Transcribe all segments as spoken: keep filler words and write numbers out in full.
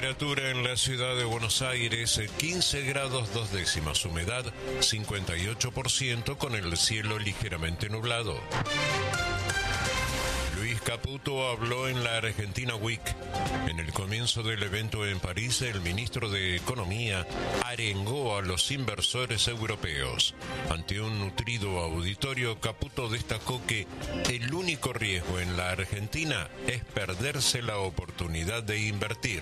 Temperatura en la ciudad de Buenos Aires, quince grados dos décimas, humedad cincuenta y ocho por ciento con el cielo ligeramente nublado. Luis Caputo habló en la Argentina Week. En el comienzo del evento en París, el ministro de Economía arengó a los inversores europeos. Ante un nutrido auditorio, Caputo destacó que el único riesgo en la Argentina es perderse la oportunidad de invertir.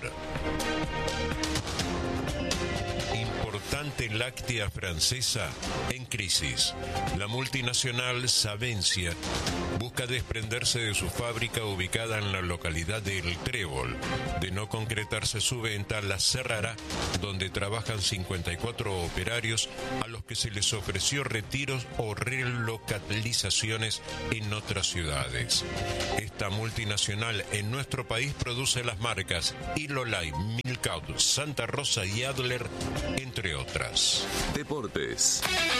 Importante láctea francesa en crisis. La multinacional Savencia busca desprenderse de su fábrica ubicada en la localidad de El Trébol. De no concretarse su venta, la cerrará, donde trabajan cincuenta y cuatro operarios a los que se les ofreció retiros o relocalizaciones en otras ciudades. Esta multinacional en nuestro país produce las marcas Ilolay, Milkout, Santa Rosa y Adler, entre otras. Deportes.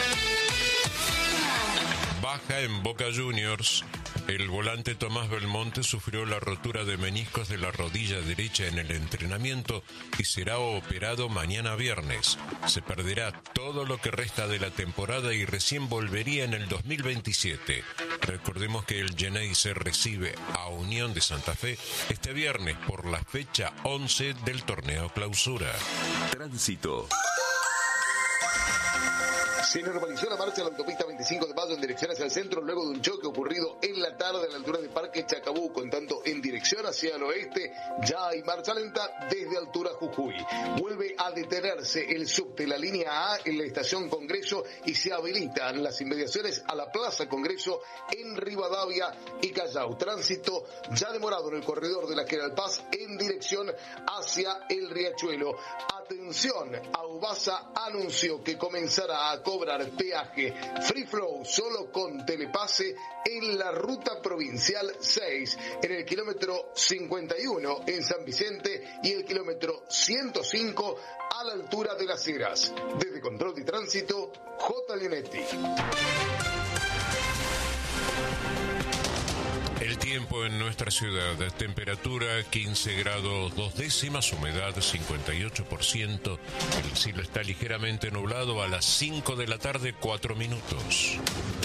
Baja en Boca Juniors. El volante Tomás Belmonte sufrió la rotura de meniscos de la rodilla derecha en el entrenamiento y será operado mañana viernes. Se perderá todo lo que resta de la temporada y recién volvería en el dos mil veintisiete. Recordemos que el Geneise recibe a Unión de Santa Fe este viernes por la fecha once del torneo Clausura. Tránsito. Se normalizó la marcha de la autopista veinticinco de mayo en dirección hacia el centro luego de un choque ocurrido en la tarde a la altura del Parque Chacabuco. En tanto, en dirección hacia el oeste ya hay marcha lenta desde altura Jujuy. Vuelve a detenerse el subte, la línea A en la estación Congreso, y se habilitan las inmediaciones a la Plaza Congreso en Rivadavia y Callao. Tránsito ya demorado en el corredor de la General Paz en dirección hacia el Riachuelo. Atención, Aubasa anunció que comenzará a cobrar peaje Free Flow solo con telepase en la ruta provincial seis, en el kilómetro cincuenta y uno en San Vicente y el kilómetro ciento cinco a la altura de Las Heras. Desde Control de Tránsito, J. Leonetti. El tiempo en nuestra ciudad, temperatura quince grados dos décimas, humedad cincuenta y ocho por ciento, el cielo está ligeramente nublado a las cinco de la tarde, cuatro minutos.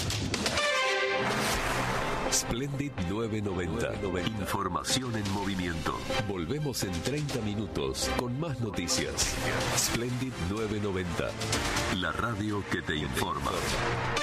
Splendid novecientos noventa. Información en movimiento. Volvemos en treinta minutos con más noticias. Splendid novecientos noventa. La radio que te informa.